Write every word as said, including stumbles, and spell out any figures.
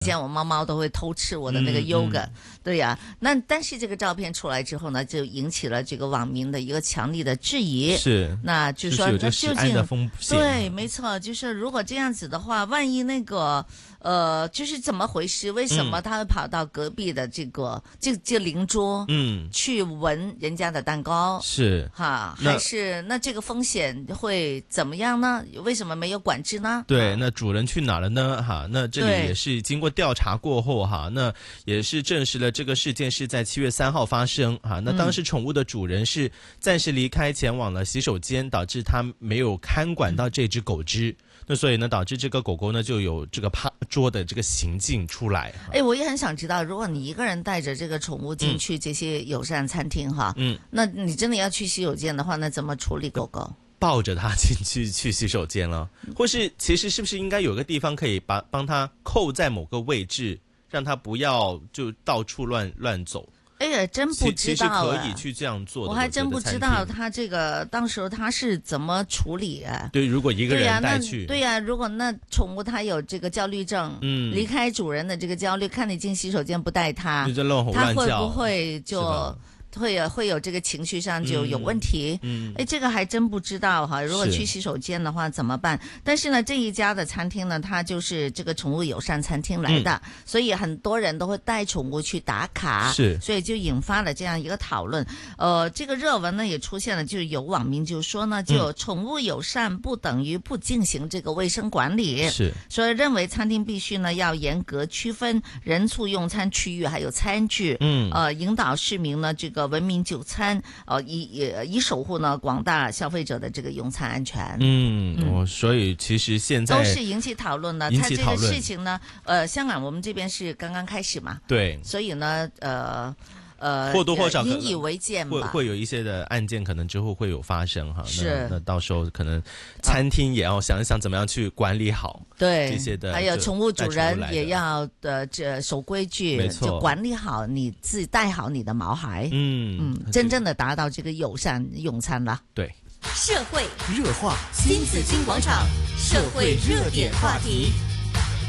见我猫猫都会偷吃我的那个 yoga，、嗯嗯、对呀、啊。那但是这个照片出来之后呢，就引起了这个网民的一个强烈的质疑。 是， 那就说那究竟对，没错，就是如果这样子的话，万一那个呃，就是怎么回事？为什么他会跑到隔壁的这个、嗯、这这邻桌，嗯，去闻人家的蛋糕？ 是哈，还是那这个风险会怎么样呢？为什么没有管制呢？ 对，那主人去哪了呢？哈，那这里也是经过调查过后哈，那也是证实了这个事件是在七月三号发生哈。那当时宠物的主人是暂时离开，前往了洗手间，导致他没有看管到这只狗只。那所以呢，导致这个狗狗呢就有这个趴桌的这个行径出来。 哎，我也很想知道，如果你一个人带着这个宠物进去这些友善餐厅哈，嗯，那你真的要去洗手间的话，那怎么处理狗狗？ 抱着它进去去洗手间了，或是其实是不是应该有个地方可以把帮它扣在某个位置，让它不要就到处乱乱走？ 哎呀，真不知道、啊， 其实可以去这样做的。 我还真不知道他这个当时他是怎么处理啊？ 对，如果一个人带去， 对呀、啊，如果那宠物它有这个焦虑症，嗯，离开主人的这个焦虑，看你进洗手间不带它，它会不会就？会有会有这个情绪上就有问题，嗯，哎，这个还真不知道哈。如果去洗手间的话怎么办？但是呢，这一家的餐厅呢，它就是这个宠物友善餐厅来的，嗯、所以很多人都会带宠物去打卡， 是， 所以就引发了这样一个讨论。呃，这个热文呢也出现了，就是有网民就说呢，就宠物友善不等于不进行这个卫生管理， 是， 所以认为餐厅必须呢要严格区分人畜用餐区域还有餐具，嗯，呃，引导市民呢这个。文明就餐，呃，以以守护呢广大消费者的这个用餐安全。 嗯，哦，所以其实现在都是引起讨论的。 引起讨论。 它这个事情呢，呃，香港我们这边是刚刚开始嘛， 对， 所以呢，呃。呃， 或多或少引以为戒嘛， 会会有一些的案件，可能之后会有发生哈。 是， 那, 那到时候可能餐厅也要想一想怎么样去管理好对这些的， 还有宠物主人也要的这守规矩， 没错， 就管理好你自己，带好你的毛孩，嗯嗯，真正的达到这个友善用餐了。 对， 社会热话，新紫金广场社会热点话题。